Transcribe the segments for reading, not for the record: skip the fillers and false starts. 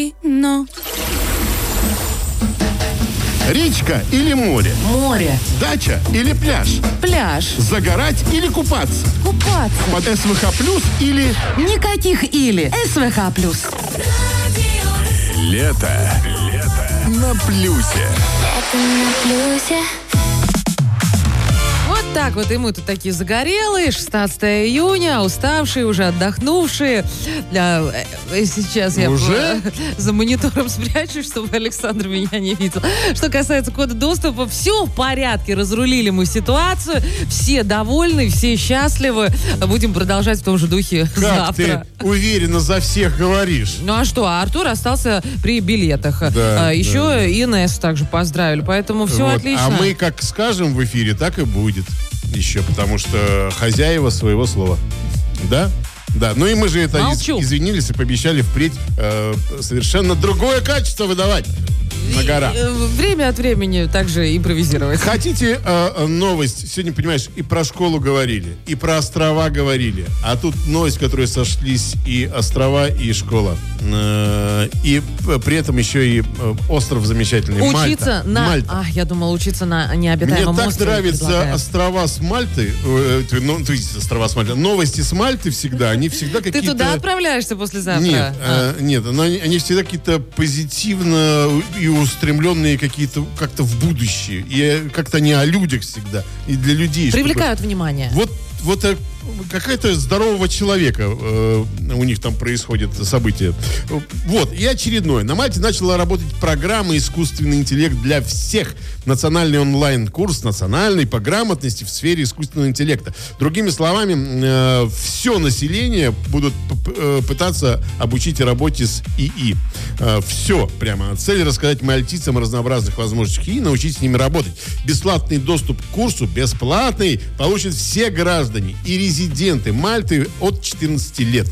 Но. Речка или море? Море. Дача или пляж? Пляж. Загорать или купаться? Купаться. Под СВХ плюс или... Никаких или. СВХ плюс. Лето на плюсе. Вот так вот, и мы тут такие загорелые, 16 июня, уставшие, уже отдохнувшие. Сейчас я Уже? за монитором спрячусь, чтобы Александр меня не видел. Что касается кода доступа, все в порядке, разрулили мы ситуацию, все довольны, все счастливы. Будем продолжать в том же духе Как завтра. ты уверенно за всех говоришь? Ну а что, Артур остался при билетах. Да, Еще и Инесс также поздравили, поэтому все Вот. отлично. А мы как скажем в эфире, так и будет еще, потому что хозяева своего слова. Да? Да, ну и мы же это Молчу. извинились и пообещали впредь совершенно другое качество выдавать на гора. Время от времени также импровизировать. Хотите новость? Сегодня, понимаешь, и про школу говорили, и про острова говорили. А тут новость, в которой сошлись и острова, и школа. И при этом еще и остров замечательный. Учиться Мальта. я думала, учиться на Мне необитаемом так острове нравятся предлагают. острова с Мальты. Острова с Мальты. Новости с Мальты всегда. Они всегда Ты какие-то... туда отправляешься послезавтра? Нет, нет, но они всегда какие-то позитивно и устремленные какие-то как-то в будущее. И как-то не о людях всегда. И для людей. Привлекают внимание. Вот какая-то здорового человека у них там происходит событие. Вот, и очередное. На Мальте начала работать программа «Искусственный интеллект для всех». Национальный онлайн-курс национальной по грамотности в сфере искусственного интеллекта. Другими словами, все население будут пытаться обучить работе с ИИ. Все прямо. Цель рассказать мальтийцам о разнообразных возможностях ИИ, научить с ними работать. Бесплатный доступ к курсу, бесплатный, получат все граждане и резиденты Мальты от 14 лет.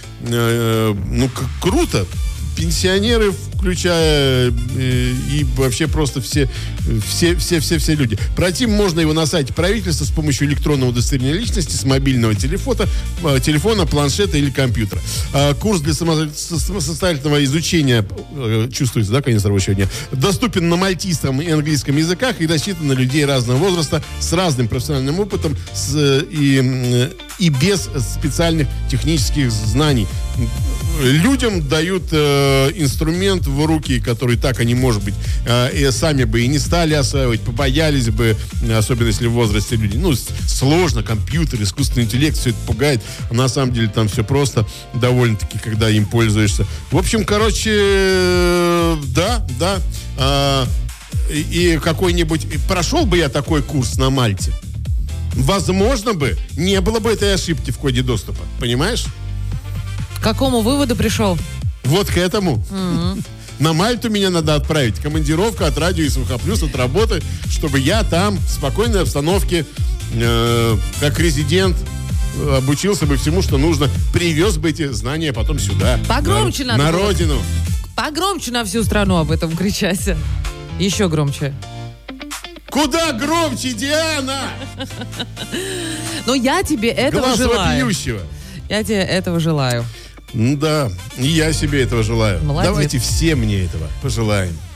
Круто. Пенсионеры, включая и вообще просто все люди. Пройти можно его на сайте правительства с помощью электронного удостоверения личности, с мобильного телефона, планшета или компьютера. Курс для самостоятельного изучения, чувствуется, да, конец рабочего дня, доступен на мальтийском и английском языках и рассчитан на людей разного возраста с разным профессиональным опытом и без специальных технических знаний. Людям дают инструмент в руки, который так они, может быть, и сами бы и не стали осваивать, побоялись бы, особенно если в возрасте люди. Сложно, компьютер, искусственный интеллект, все это пугает. А на самом деле там все просто довольно-таки, когда им пользуешься. В общем, да. И какой-нибудь... Прошел бы я такой курс на Мальте, возможно бы, не было бы этой ошибки в коде доступа. Понимаешь? К какому выводу пришел? Вот к этому. На Мальту меня надо отправить. Командировка от радио СВХ Плюс, от работы, чтобы я там в спокойной обстановке, как резидент, обучился бы всему, что нужно. Привез бы эти знания потом сюда. Погромче надо на было. родину. Погромче на всю страну об этом кричать. Еще громче. Куда громче, Диана? Но я тебе этого Глаз желаю. вопиющего. Я тебе этого желаю. Да, и я себе этого желаю. Молодец. Давайте все мне этого пожелаем.